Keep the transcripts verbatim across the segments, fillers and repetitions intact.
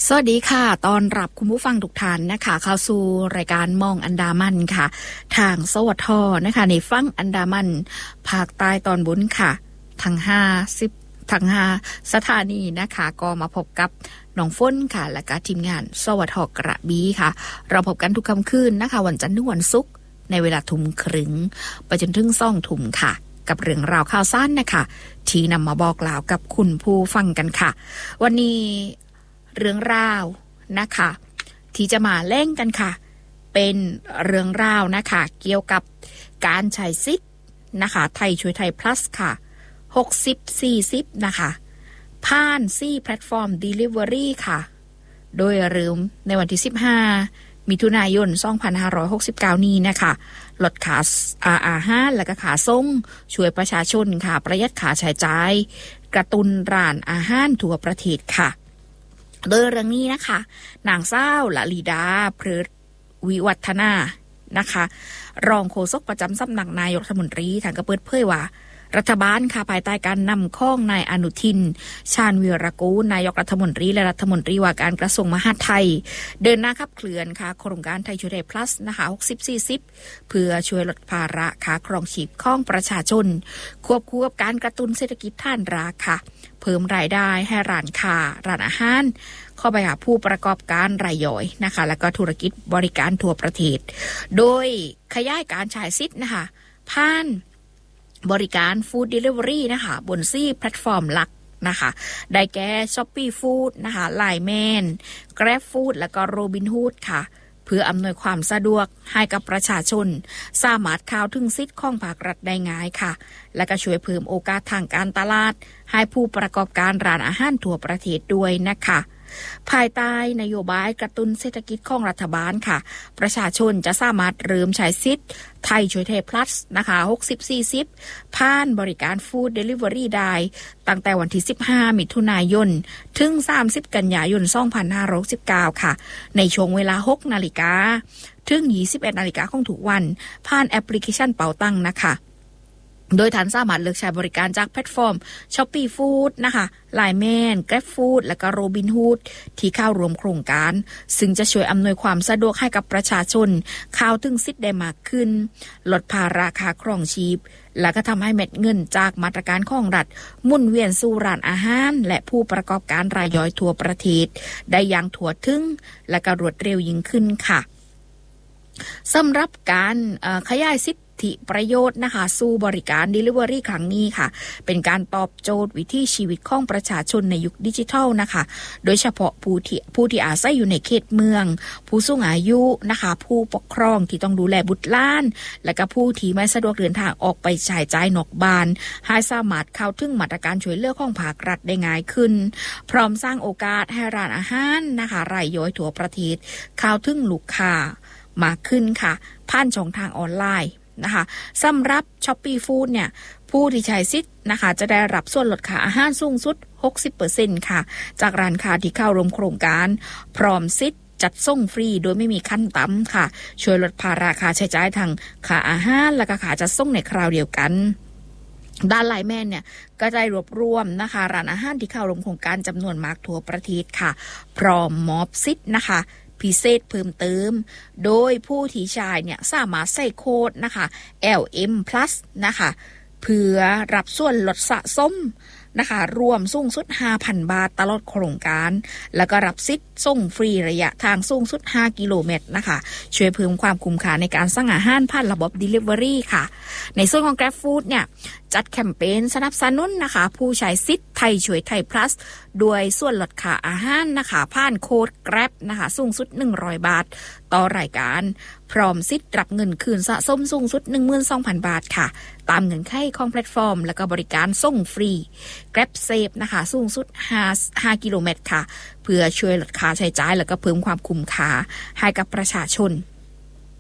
สวัสดีค่ะตอนรับคุณผู้ฟังทุกท่านนะคะเข้าสู่รายการมองอันดามันค่ะทางสวทนะคะในฝั่งอันดามันภาคใต้ตอนบนค่ะทั้งห้าสิบทั้งห้าสถานีนะคะก็มาพบกับน้องฝนค่ะและก็ทีมงานสวทกระบี่ค่ะเราพบกันทุกค่ำคืนนะคะวันจันทร์ถึงวันศุกร์ในเวลาทุ่มครึ่งไปจนถึงสองทุ่มค่ะกับเรื่องราวข่าวสั้นนะคะที่นำมาบอกกล่าวกับคุณผู้ฟังกันค่ะวันนี้เรื่องราวนะคะที่จะมาเล่นกันค่ะเป็นเรื่องราวนะคะเกี่ยวกับการใช้สิทธิ์นะคะไทยช่วยไทย plus ค่ะหกสิบ สี่สิบนะคะผ่านสี่แพลตฟอร์ม delivery ค่ะโดยเริ่มในวันที่สิบห้ามิถุนายนสองพันห้าร้อยหกสิบเก้านี้นะคะลดค่าอาหารและก็ค่าส่งช่วยประชาชนค่ะประหยัดค่าใช้จ่ายกระตุ้นร้านอาหารทั่วประเทศค่ะโดยเรื่องนี้นะคะนางสาวละลีดาพฤกษ์วิวัฒนานะคะรองโฆษกประจำสำนักนายกรัฐมนตรีทางก็เปิดเผยว่ารัฐบาลค่ะภายใต้การนำข้องนายอนุทินชาญวีรกูลนายกรัฐมนตรีและรัฐมนตรีว่าการกระทรวงมหาดไทยเดินหน้าขับเคลื่อนค่ะโครงการไทยช่วยไทย plus นะคะหกสิบ สี่สิบเพื่อช่วยลดภาระค่าครองชีพของประชาชนควบคู่กับการกระตุ้นเศรษฐกิจฐานรากค่ะเพิ่มรายได้ให้ร้านค้าร้านอาหารเข้าไปหาผู้ประกอบการรายย่อยนะคะแล้วก็ธุรกิจบริการทั่วประเทศโดยขยายการฉายสิทธิ์นะคะผ่านบริการฟู้ดเดลิเวอรี่นะคะบนซี่แพลตฟอร์มหลักนะคะได้แก่ Shopee Food นะคะ ไลน์ แมน Grab Food แล้วก็ Robinhood ค่ะเพื่ออำนวยความสะดวกให้กับประชาชนสามารถเข้าถึงสิทธิ์ของภาครัฐได้ง่ายค่ะและก็ช่วยเพิ่มโอกาสทางการตลาดให้ผู้ประกอบการร้านอาหารทั่วประเทศด้วยนะคะภายใต้นโยบายกระตุ้นเศรษฐกิจของรัฐบาลค่ะประชาชนจะสามารถเริ่มใช้สิทธิ์ไทยช่วยไทย plus นะคะหกสิบ สี่สิบผ่านบริการฟู้ดเดลิเวอรี่ได้ตั้งแต่วันที่สิบห้ามิถุนายนถึงสามสิบกันยายนสองพันห้าร้อยสิบเก้าค่ะในช่วงเวลา หกนาฬิกาถึง ยี่สิบเอ็ดนาฬิกาของทุกวันผ่านแอปพลิเคชันเป๋าตังนะคะโดยท่านสามารถเลือกใช้บริการจากแพลตฟอร์ม Shopee Food นะคะ ไลน์ แมน Grab Food และก็ Robinhood ที่เข้าร่วมโครงการซึ่งจะช่วยอำนวยความสะดวกให้กับประชาชนเข้าถึงสิทธิ์ได้มากขึ้นลดภาระค่าครองชีพและก็ทำให้เม็ดเงินจากมาตรการของรัฐหมุนเวียนสู่ร้านอาหารและผู้ประกอบการรายย่อยทั่วประเทศได้อย่างทั่วถึงและก็รวดเร็วยิ่งขึ้นค่ะสำหรับการขยายสิทธิประโยชน์นะคะสู่บริการ Delivery ครั้งนี้ค่ะเป็นการตอบโจทย์วิถีชีวิตของประชาชนในยุคดิจิทัลนะคะโดยเฉพาะผู้ที่ผู้ที่อาศัยอยู่ในเขตเมืองผู้สูงอายุนะคะผู้ปกครองที่ต้องดูแลบุตรหลานและก็ผู้ที่ไม่สะดวกเดินทางออกไปใช้จ่ายนอกบ้านให้สามารถเข้าถึงมาตรการช่วยเหลือของภาครัฐได้ง่ายขึ้นพร้อมสร้างโอกาสให้ร้านอาหารนะคะรายย่อยทั่วประเทศเข้าถึงลูกค้ามากขึ้นค่ะผ่านช่องทางออนไลน์นะคะสำหรับ Shopee Food เนี่ยผู้ที่ใช้สิทธิ์นะคะจะได้รับส่วนลดค่าอาหารสูงสุด หกสิบเปอร์เซ็นต์ ค่ะจากร้านค้าที่เข้าร่วมโครงการพร้อมสิทธิ์จัดส่งฟรีโดยไม่มีขั้นต่ำค่ะช่วยลดภาระค่าใช้จ่ายทางค่าอาหารและก็ค่าจัดส่งในคราวเดียวกันด้านไลน์แมนเนี่ยก็ได้รวบรวมนะคะร้านอาหารที่เข้าร่วมโครงการจำนวนมากทั่วประเทศค่ะพร้อมมอบสิทธิ์นะคะพิเศษเพิ่มเติมโดยผู้ที่ใช้เนี่ยสามารถใส่โค้ดนะคะ แอล เอ็ม plus นะคะเพื่อรับส่วนลดสะสมนะคะรวมสูงสุด ห้าพัน บาทตลอดโครงการแล้วก็รับสิทธิ์ส่งฟรีระยะทางสูงสุดห้ากิโลเมตรนะคะช่วยเพิ่มความคุ้มค่าในการสั่งอาหารผ่านระบบ Delivery ค่ะในส่วนของ Grab Food เนี่ยจัดแคมเปญสนับสนุนนะคะผู้ใช้สิทธิ์ไทยช่วยไทย plus ด้วยส่วนลดค่าอาหารนะคะผ่านโค้ด Grab นะคะสูงสุดหนึ่งร้อยบาทต่อรายการพร้อมสิทธิ์รับเงินคืนสะสมสูงสุด หนึ่งหมื่นสองพัน บาทค่ะตามเงื่อนไขของแพลตฟอร์มและก็บริการส่งฟรี Grab Save นะคะสูงสุดห้ากิโลเมตรค่ะเพื่อช่วยลดค่าใช้จ่ายและก็เพิ่มความคุ้มค่าให้กับประชาชน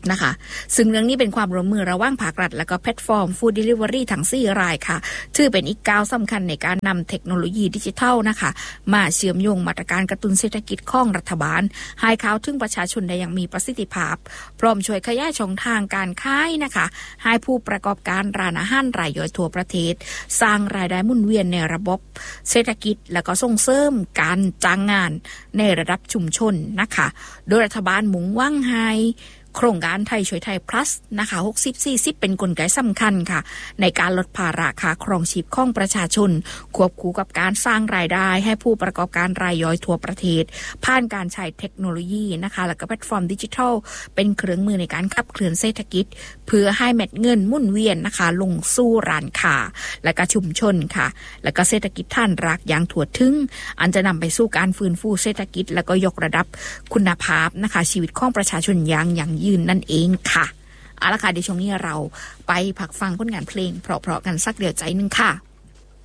นะคะซึ่งเรื่องนี้เป็นความร่วมมือระหว่างภาครัฐและก็แพลตฟอร์มฟู้ดเดลิเวอรี่ทั้งสี่รายค่ะถือเป็นอีกก้าวสำคัญในการนำเทคโนโลยีดิจิทัลนะคะมาเชื่อมโยงมาตรการกระตุ้นเศรษฐกิจของรัฐบาลให้เข้าถึงประชาชนได้อย่างมีประสิทธิภาพพร้อมช่วยขยายช่องทางการขายนะคะให้ผู้ประกอบการร้านอาหารรายย่อยทั่วประเทศสร้างรายได้หมุนเวียนในระบบเศรษฐกิจและก็ส่งเสริมการจ้างงานในระดับชุมชนนะคะโดยรัฐบาลมุ่งหวังให้โครงการไทยช่วยไทย plus นะคะหกสิบ สี่สิบเป็นกลไกสำคัญค่ะในการลดภาระค่าครองชีพของประชาชนควบคู่กับการสร้างรายได้ให้ผู้ประกอบการรายย่อยทั่วประเทศผ่านการใช้เทคโนโลยีนะคะและก็แพลตฟอร์มดิจิทัลเป็นเครื่องมือในการขับเคลื่อนเศรษฐกิจเพื่อให้เม็ดเงินหมุนเวียนนะคะลงสู่ร้านค้าและก็ชุมชนค่ะและก็เศรษฐกิจฐานรากอย่างทั่วถึงอันจะนำไปสู่การฟื้นฟูเศรษฐกิจและก็ยกระดับคุณภาพนะคะชีวิตของประชาชนอย่างยั่งยืนนั่นเองค่ะเอาละค่ะในช่วงนี้เราไปพักฟังผลงานเพลงเพราะๆกันสักเดียวใจนึงค่ะ